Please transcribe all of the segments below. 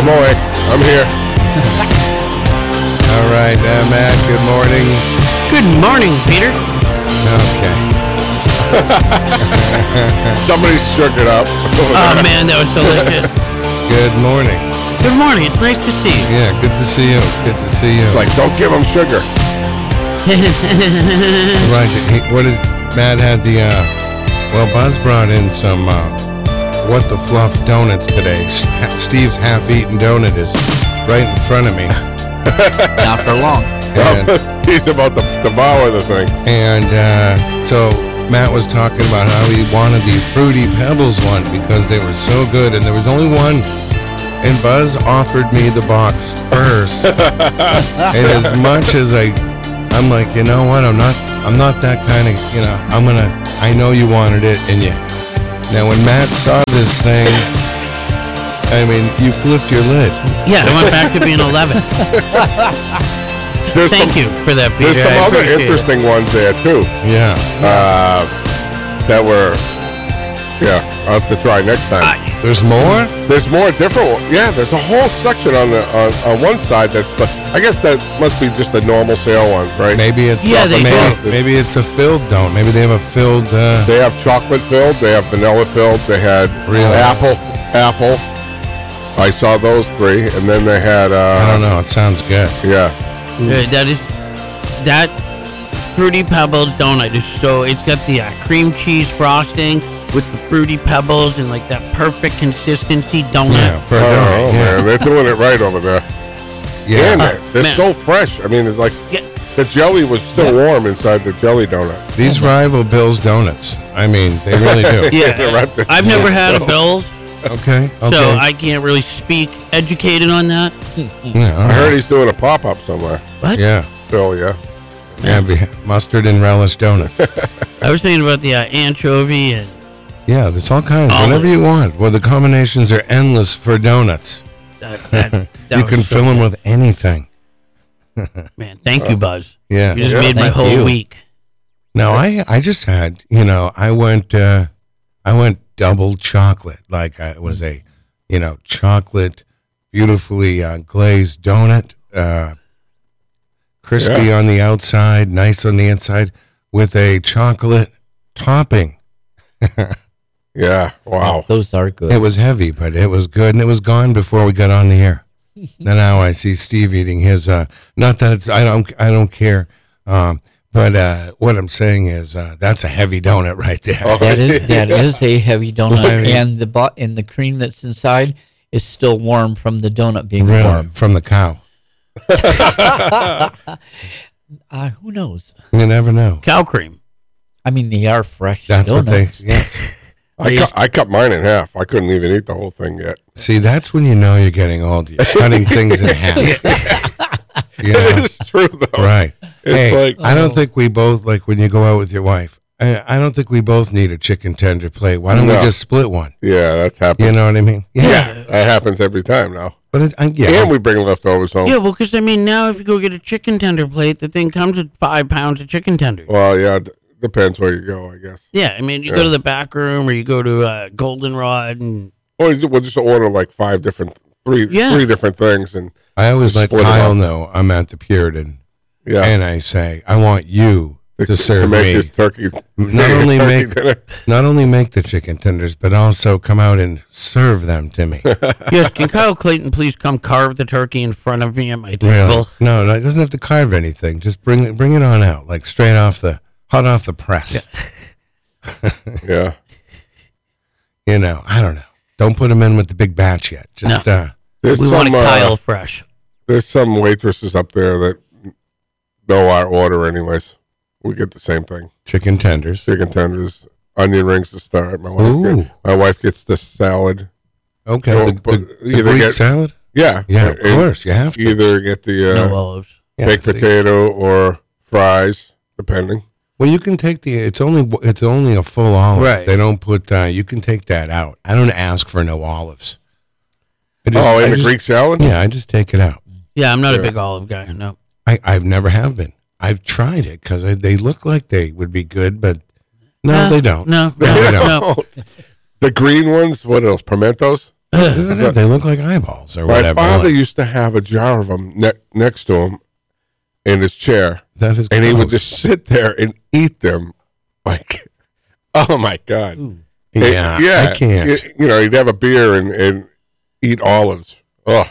I'm awake. I'm here. All right, Matt, good morning. Good morning, Peter. Okay. Somebody shook it up. Oh, man, that was delicious. Good morning. Good morning. It's nice to see you. Yeah, good to see you. Good to see you. It's like, don't give him sugar. Right, what did Matt had the, well, Buzz brought in some, What the Fluff donuts today. Steve's half-eaten donut is right in front of me. Not for long. Steve's about to devour the thing. And so Matt was talking about how he wanted the Fruity Pebbles one because they were so good, and there was only one. And Buzz offered me the box first. And as much as I'm like, you know what? I'm not that kind of, I know you wanted it, and you. Now when Matt saw this thing, I mean, you flipped your lid. Yeah, I went back to being 11. Thank you for that, Peter. There's some other interesting ones there, too. Yeah. That were, I'll have to try next time. There's more? There's more different ones. Yeah, there's a whole section on one side that's, I guess that must be just the normal sale ones, right? Maybe it's maybe it's a filled donut. Maybe they have a filled. They have chocolate filled. They have vanilla filled. They had apple. I saw those three, and then they had. I don't know. It sounds good. Yeah. That Fruity Pebbles donut is so. It's got the cream cheese frosting with the Fruity Pebbles and like that perfect consistency donut. Yeah, for a donut. Man, they're doing it right over there. Yeah, and they're so fresh. I mean, it's like the jelly was still warm inside the jelly donut. These rival Bill's donuts. I mean, they really do. Yeah, I've never had a Bill's. Okay. So I can't really speak educated on that. Yeah, I heard he's doing a pop-up somewhere. What? Yeah. Bill, yeah. Mustard and relish donuts. I was thinking about the anchovy and. Yeah, there's all kinds. Whatever you want. Well, the combinations are endless for donuts. You can fill them with anything. Man, thank you, Buzz. Yeah. You just made my whole week. No, I just had, I went double chocolate. Like it was a, chocolate, beautifully glazed donut, crispy on the outside, nice on the inside, with a chocolate topping. Yeah, wow. Those are good. It was heavy, but it was good, and it was gone before we got on the air. Now I see Steve eating his. Not that I don't care. But what I'm saying is that's a heavy donut right there. That is a heavy donut, and the cream that's inside is still warm from the donut being warm from the cow. Who knows? You never know. Cow cream. I mean, they are fresh That's donuts. What they. Yes. I cut mine in half. I couldn't even eat the whole thing yet. See, that's when you know you're getting old. You're cutting things in half. It is true, though. Right. It's I don't think we both, like when you go out with your wife, I don't think we both need a chicken tender plate. Why don't we just split one? Yeah, that's happened. You know what I mean? Yeah. That happens every time now. But and we bring leftovers home. Yeah, well, because, now if you go get a chicken tender plate, the thing comes with 5 pounds of chicken tenders. Well, yeah, depends where you go, I guess. Yeah, you go to the back room or you go to Goldenrod and... Or we'll just order like three different things. And I always let Kyle know I'm at the Puritan. Yeah. And I say, I want you to serve make me. This turkey. Not only make the chicken tenders, but also come out and serve them to me. Yes, can Kyle Clayton please come carve the turkey in front of me at my table? Really? No, it doesn't have to carve anything. Just bring it on out, like straight off hot off the press. Yeah. I don't know. Don't put them in with the big batch yet. Just we want Kyle fresh. There's some waitresses up there that know our order anyways. We get the same thing. Chicken tenders, onion rings to start. My wife gets the salad. Okay, the Greek salad? Yeah. Yeah, of course. You have to. Either get the no olives. Baked potato or fries, depending. Well, you can take it's only a full olive. Right. They don't put, you can take that out. I don't ask for no olives. In the Greek salad? Yeah, I just take it out. Yeah, I'm not a big olive guy, no. I've never have been. I've tried it because they look like they would be good, but no, they don't. No. The green ones, what else? Pimentos? They look like eyeballs or My whatever. father Like, used to have a jar of them next to him in his chair, that is and he would gross. just sit there and eat them. Like, oh my God. Yeah, Yeah. I can't. You know, he'd have a beer and eat olives. Oh,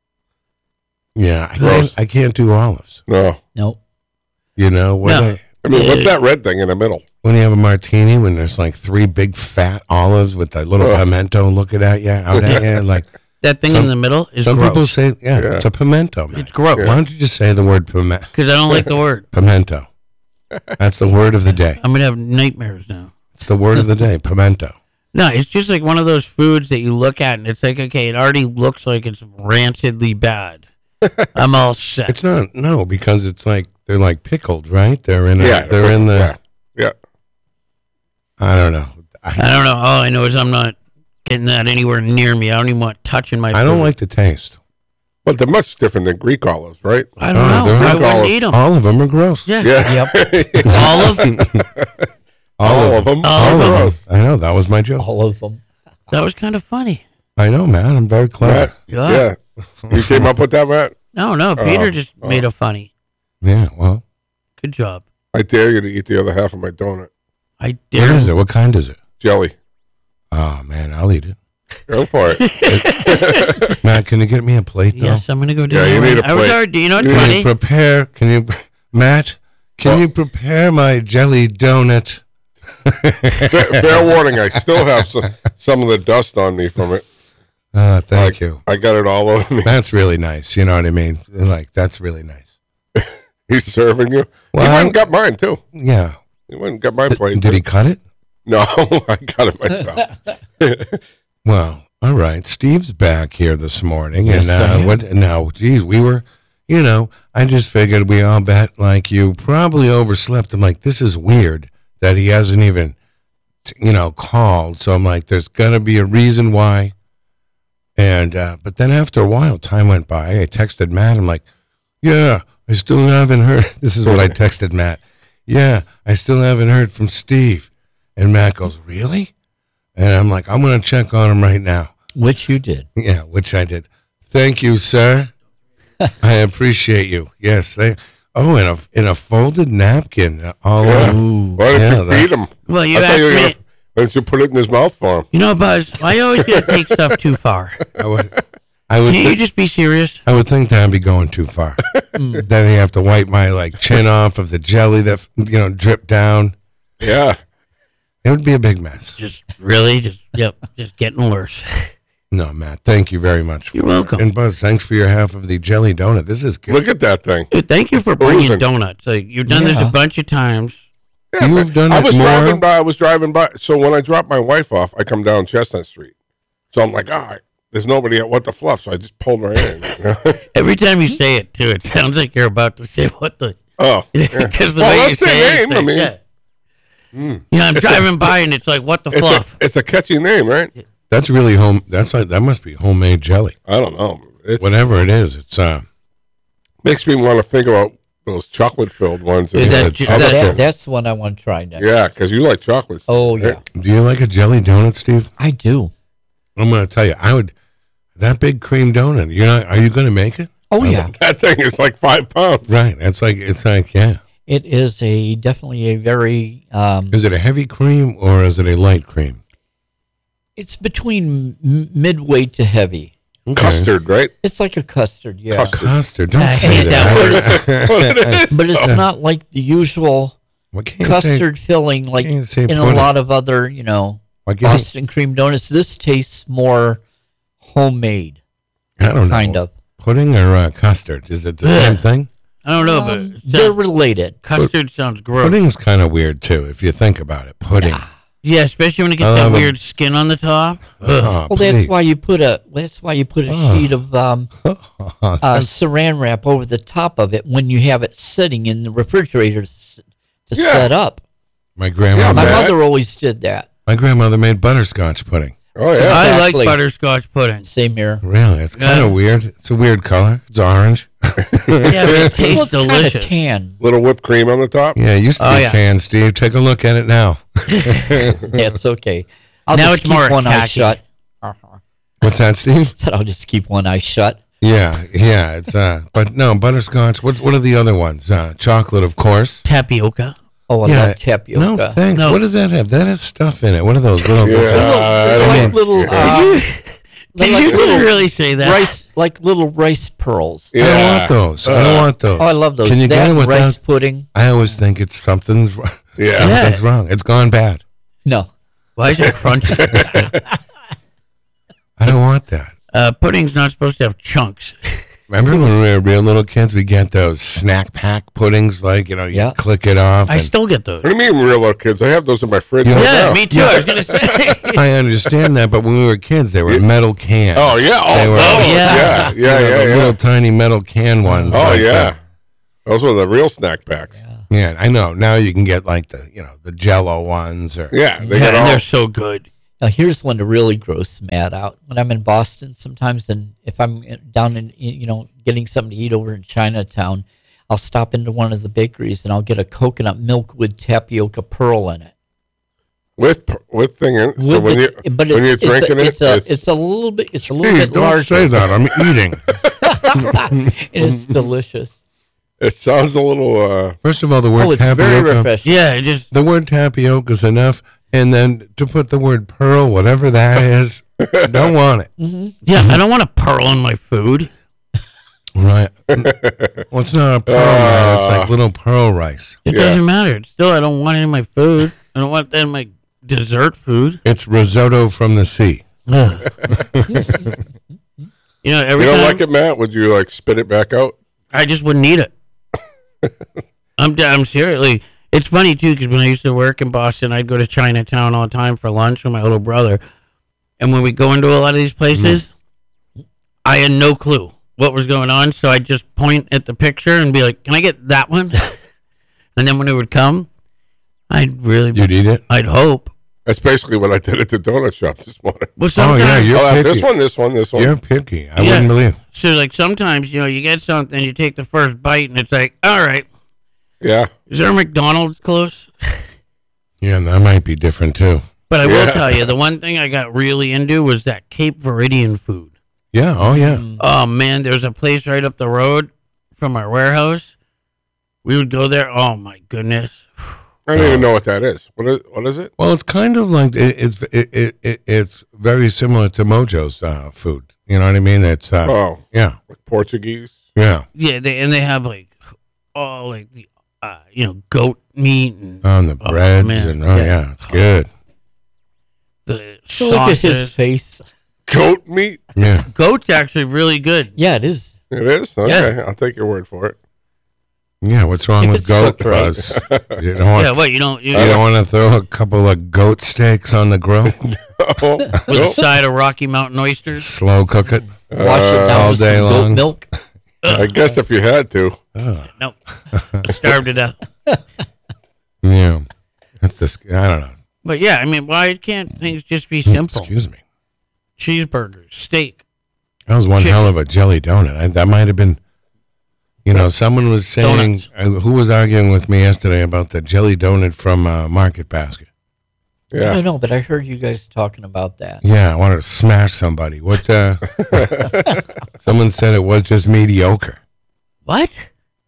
Yeah, Gross. I can't do olives. no. Nope. You know, No. I mean, what's that red thing in the middle? when you have a martini, when there's like 3 big fat olives with that little pimento looking at you, out at you, like That thing Some- in the middle is some gross. people say, yeah, it's a pimento, man. It's gross. Why don't you just say the word Because I don't like the word. pimento? That's the word of the day. I'm going to have nightmares now. It's the word of the day, pimento. No, it's just like one of those foods that you look at and it's like, okay, it already looks like it's rancidly bad. I'm all set. It's not, no, because it's like, they're like pickled, right? They're in Yeah. the, Yeah. I don't know. I don't know. All I know is I'm not getting that anywhere near me. I don't even want touching my food. I don't like the taste. But they're much different than Greek olives, right? I don't Oh, know. they're I not wouldn't olive. eat them. All of them are gross. Yeah. Yeah. Olive? All of them. All of them. Gross. I know, that was my joke. All of them. That was kind of funny. I know, man. I'm very clever. Yeah. Yeah. You came up with that, Matt? No. Peter just made a funny. Yeah, well, Good job. I dare you to eat the other half of my donut. I what dare. is it? What kind is it? Jelly. Oh, man, I'll eat it. Go for it. Matt, can you get me a plate, though? Yes, I'm going to go do Yeah, that. you need a I was plate. already, you know what's Can funny? you prepare, Matt, can What? you prepare my jelly donut? Fair warning, I still have some of the dust on me from it. Thank you. I got it all over me. That's really nice. You know what I mean? Like, that's really nice. He's serving you. Well, He went I- and got mine, too. Yeah. He went and got my plate. Did he cut it? No, I got it myself. Well, all right. Steve's back here this morning. Yes, I and am. what now, geez, we were, I just figured we all bet like you probably overslept. I'm like, this is weird that he hasn't even, called. So I'm like, there's got to be a reason why. And, but then after a while, time went by. I texted Matt. I'm like, yeah, I still haven't heard. This is what I texted Matt. Yeah, I still haven't heard from Steve. And Matt goes, really? And I'm like, I'm going to check on him right now. Which you did. Yeah, which I did. Thank you, sir. I appreciate you. Yes. In a folded napkin. All Yeah. over. Why didn't Yeah, you feed that's- him? Well, you I thought asked you were me. gonna, why didn't you put it in his mouth for him? You know, Buzz, I always get to take stuff too far. I would Can't you think, just be serious? I would think that I'd be going too far. Then you have to wipe my chin off of the jelly that dripped down. Yeah. It would be a big mess. Just really, just getting worse. No, Matt, thank you very much. You're welcome. And Buzz, thanks for your half of the jelly donut. This is good. Look at that thing. Dude, thank you for bringing Oozing. donuts. Like, you've done this Yeah. a bunch of times. Yeah, You've but done I it was more? driving by. So when I drop my wife off, I come down Chestnut Street. So I'm like, there's nobody at What the Fluff. So I just pulled her in. Every time you say it, too, it sounds like you're about to say what the. Oh. Because the Well, way you that's the say it. name, I mean. Yeah. Yeah, I'm driving by and it's like, what the fluff? It's a catchy name, right? That's really that must be homemade jelly. I don't know. It Whatever it is, it's makes me want to think about those chocolate-filled ones. Is that- Yeah, that- That's the one I want to try next. yeah, because you like chocolates. Oh, right? yeah. Do you like a jelly donut, Steve? I do. I'm going to tell you, that big cream donut. Are you going to make it? Oh, yeah. That thing is like 5 pounds. Right. It's like, yeah. It is definitely a very, Is it a heavy cream or is it a light cream? it's between midway to heavy. Okay. Custard, right? It's like a custard, yeah. Custard. Don't I say hate that. that What it is. But it's not like the usual What can't you say? custard filling like can't say in a pudding. lot of other, Why can't you- Boston cream donuts. This tastes more homemade, I don't know. kind of. Pudding or custard? Is it the same thing? I don't know, but They're related. custard sounds gross. Pudding's kind of weird too, if you think about it. Pudding. Yeah, especially when it gets I that love 'em. weird skin on the top. Oh, Well, please. that's why you put a sheet of saran wrap over the top of it when you have it sitting in the refrigerator to Yeah. set up. My grandmother. My Matt. mother always did that. My grandmother made butterscotch pudding. Oh, yeah. I like Exactly. butterscotch pudding. Same here. Really, it's kind Yeah. of weird. It's a weird color. It's orange. Yeah, but it Well, tastes it's kind delicious. of tan. Little whipped cream on the top. Yeah, it used to Oh, be yeah. tan, Steve. Take a look at it now. That's okay. I'll Now just it's keep more one eye khaki. shut. Uh-huh. What's that, Steve? Said I'll just keep one eye shut. Yeah. It's but no, butterscotch. What are the other ones? Chocolate, of course. Tapioca. Oh, I love tapioca. No, thanks. No. What does that have? That has stuff in it. What are those little? Little Did you just really say that? rice, like little rice pearls. I don't want those. I don't want those. Oh, I love those. Can you that get it and without? rice pudding? I always think it's something's wrong. It's gone bad. No. Why is it crunchy? I don't want that. Pudding's not supposed to have chunks. Remember when we were real little kids, we get those snack pack puddings, like, you Yeah. click it off. I still get those. What do you mean, real little kids? I have those in my fridge. Yeah. right Yeah, now. me too. I was gonna say. I understand that, but when we were kids, they were metal cans. Oh yeah. They were, yeah. Yeah. the little tiny metal can ones. Oh like yeah. that. Those were the real snack packs. Yeah, I know. Now you can get like the Jello ones, or Yeah, they Yeah, got and all. they're so good. Now here's one to really gross Matt out. When I'm in Boston, sometimes, and if I'm down in getting something to eat over in Chinatown, I'll stop into one of the bakeries and I'll get a coconut milk with tapioca pearl in it. with thing in. So With when you're drinking it's a little bit Please don't larger. say that. I'm eating. It is delicious. it sounds a little. First of all, the word Oh, it's very tapioca. refreshing. Yeah, it just The word tapioca is enough, and then to put the word pearl, whatever that is, don't want it. yeah. I don't want a pearl in my food. Right. Well, it's not a pearl, man. It's like little pearl rice. It Yeah. doesn't matter. It's still, I don't want it in my food. I don't want that in my dessert food. It's risotto from the sea. Ugh. Every You don't time like it, Matt? Would you like spit it back out? I just wouldn't eat it. I'm seriously. It's funny too because when I used to work in Boston, I'd go to Chinatown all the time for lunch with my little brother, and when we go into a lot of these places, I had no clue what was going on, so I'd just point at the picture and be like, "Can I get that one?" And then when it would come, I'd You'd eat it? I'd hope. That's basically what I did at the donut shop this morning. Well, Oh, sometimes, yeah, you're I'll have picky. this one. You're picky. I Yeah. wouldn't believe. so like sometimes you get something, you take the first bite, and it's like, all right, Yeah. is there a McDonald's close? Yeah, that might be different too. But I will Yeah. tell you, the one thing I got really into was that Cape Viridian food. Yeah. Oh, yeah. Oh man, there's a place right up the road from our warehouse. We would go there. Oh my goodness. I don't even know what that is. What is it? Well, it's kind of like it's very similar to Mojo's food. You know what I mean? It's Oh, yeah, like Portuguese. yeah. Yeah, they have like the goat meat and On the breads man. and yeah, it's good. the Look at his sauces. face. Goat meat. Yeah. Goat's actually really good. Yeah, it is. It is. Okay, I'll take your word for it. Yeah, what's wrong If with it's goat, cooked right. Buzz? You don't want, Yeah, what you don't you don't want to throw a couple of goat steaks on the grill? Oh, with a nope. side of Rocky Mountain oysters. Slow cook it? Wash it down all with day some long. goat milk. I guess if you had to. Nope, starved to death. Yeah. That's this. I don't know. But yeah, I mean, why can't things just be simple? Excuse me. Cheeseburgers, steak. That was one Chicken. hell of a jelly donut. That might have been, someone was saying, who was arguing with me yesterday about the jelly donut from Market Basket. I Yeah. don't know, but I heard you guys talking about that. Yeah, I wanted to smash somebody. What? Someone said it was just mediocre. What?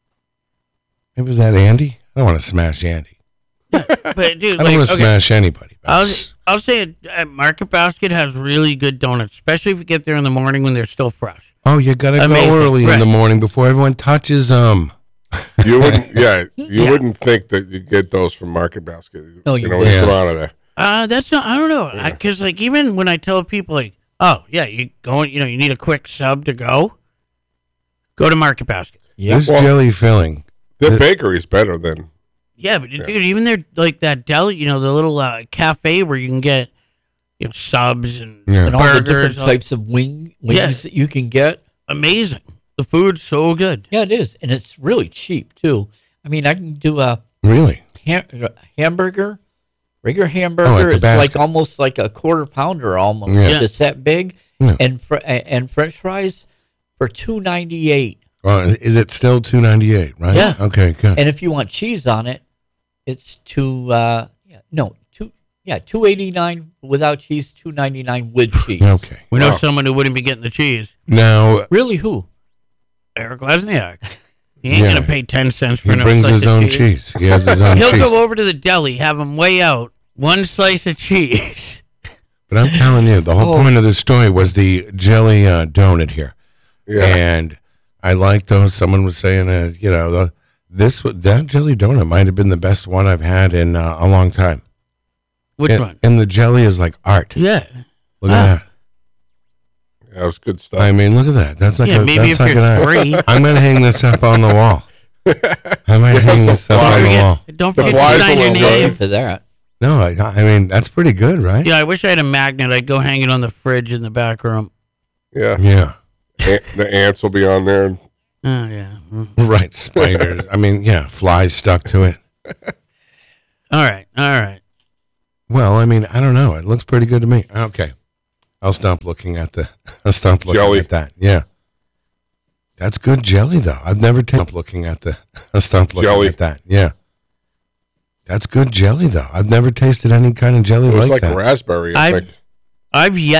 It was that Andy? I don't want to smash Andy. But dude, I don't want to smash anybody. I'll say Market Basket has really good donuts, especially if you get there in the morning when they're still fresh. Oh, you got to Amazing. go early in Right. the morning before everyone touches them. You wouldn't. Yeah. You wouldn't think that you get those from Market Basket. No, you when wouldn't. you come out of there. That's not. I don't know, because like even when I tell people like, oh yeah, you go, you need a quick sub to go to Market Basket. Yeah. This Well- jelly filling. The bakery's better than. Yeah, but dude, even they're like that deli, the little cafe where you can get subs and Yeah. And all the different burgers. types of wings Yes. that you can get. Amazing. The food's so good. Yeah, it is. And it's really cheap, too. I mean, I can do a Really? hamburger, regular Oh, hamburger. at the It's basket. like almost like a quarter pounder almost. Yeah. It's that big. Yeah. And French fries for $2.98. Well, is it still $2.98? Right. Yeah. Okay. Good. And if you want cheese on it, it's two Yeah, $2.89 without cheese, $2.99 with cheese. Okay. We know Wow. someone who wouldn't be getting the cheese. Now, Really, who? Eric Lesniak. He ain't Yeah. going to pay 10 cents for he no brings slice his of own cheese. cheese. He has his own He'll cheese. go over to the deli, have him weigh out one slice of cheese. But I'm telling you, the whole point of this story was the jelly donut here. Yeah. And I like those. Someone was saying, that jelly donut might have been the best one I've had in a long time. Which one? And the jelly is like art. Yeah. Look at that. That was good stuff. I mean, look at that. That's like Yeah, maybe that's if like you're an art. free. I'm gonna hang this up on the wall. I might hang this up on the wall. Don't The forget to flies sign your will name. work. For that. No, I mean that's pretty good, right? Yeah, I wish I had a magnet. I'd go hang it on the fridge in the back room. Yeah. Yeah. The ants will be on there. Oh, yeah. Right. Spiders. I mean, yeah, flies stuck to it. All right. All right. Well, I mean, I don't know. It looks pretty good to me. Okay. I'll stop looking at Jelly. at that. Yeah. That's good jelly though. I've never taken looking at I'll stop looking Jelly. at that. Yeah. That's good jelly though. I've never tasted any kind of jelly It was like like that. raspberry, I think. I've yet